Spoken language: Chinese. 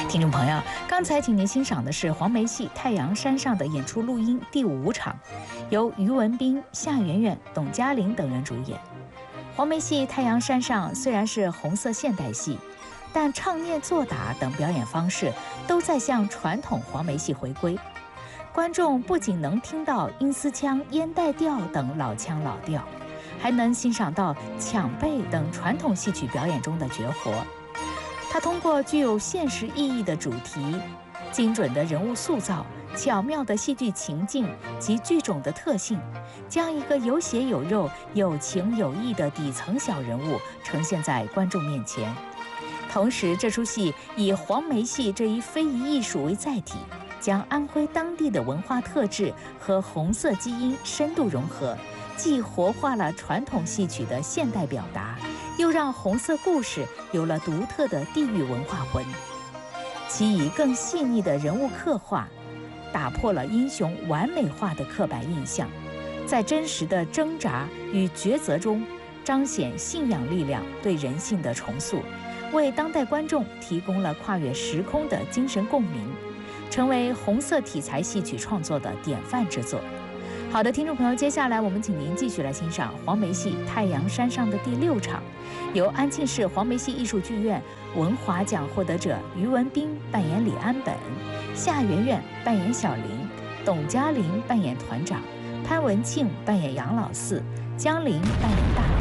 听众朋友，刚才请您欣赏的是黄梅戏《太阳山上》的演出录音第5场，由于文彬、夏媛媛、董嘉玲等人主演。黄梅戏《太阳山上》虽然是红色现代戏，但唱念做打等表演方式都在向传统黄梅戏回归。观众不仅能听到阴丝腔、烟袋调等老腔老调，还能欣赏到抢背等传统戏曲表演中的绝活。它通过具有现实意义的主题、精准的人物塑造、巧妙的戏剧情境及剧种的特性，将一个有血有肉、有情有义的底层小人物呈现在观众面前。同时，这出戏以黄梅戏这一非遗艺术为载体，将安徽当地的文化特质和红色基因深度融合，既活化了传统戏曲的现代表达，又让红色故事有了独特的地域文化魂。其以更细腻的人物刻画，打破了英雄完美化的刻板印象，在真实的挣扎与抉择中彰显信仰力量对人性的重塑，为当代观众提供了跨越时空的精神共鸣，成为红色题材戏曲创作的典范之作。好的，听众朋友，接下来我们请您继续来欣赏黄梅戏《太阳山上》的第6场，由安庆市黄梅戏艺术剧院文华奖获得者于文彬扮演李安本，夏媛媛扮演小玲，董嘉玲扮演团长，潘文庆扮演杨老四，江玲扮演大